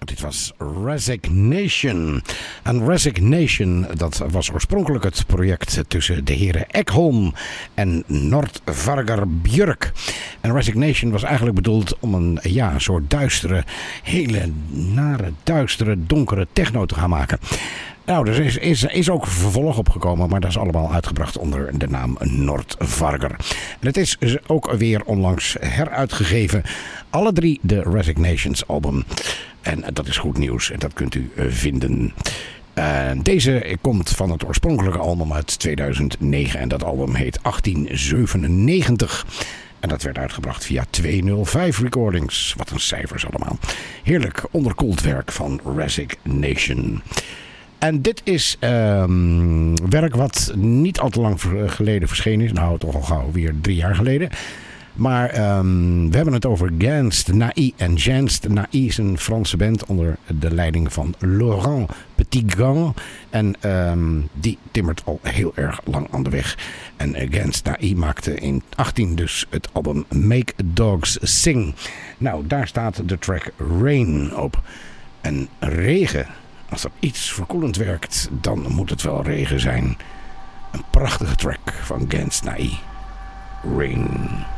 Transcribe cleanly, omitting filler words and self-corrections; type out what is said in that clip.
dit was Resignation. En Resignation, dat was oorspronkelijk het project tussen de heren Ekholm en Nordvargar Björk. En Resignation was eigenlijk bedoeld om een soort duistere, hele nare, duistere, donkere techno te gaan maken. Nou, er is ook vervolg opgekomen, maar dat is allemaal uitgebracht onder de naam Nordvargar. En het is ook weer onlangs heruitgegeven. Alle 3 de Resignations album. En dat is goed nieuws en dat kunt u vinden. Deze komt van het oorspronkelijke album uit 2009 en dat album heet 1897. En dat werd uitgebracht via 205 Recordings. Wat een cijfers allemaal. Heerlijk onderkoeld werk van Resignation. En dit is werk wat niet al te lang geleden verschenen is. Nou, toch al gauw weer 3 jaar geleden. Maar we hebben het over Gens Naï. En Gens Naï is een Franse band onder de leiding van Laurent Petitgrand. En die timmert al heel erg lang aan de weg. En Gens Naï maakte in 18 dus het album Make Dogs Sing. Nou, daar staat de track Rain op. En regen, als er iets verkoelend werkt, dan moet het wel regen zijn. Een prachtige track van Gens Naï. Rain.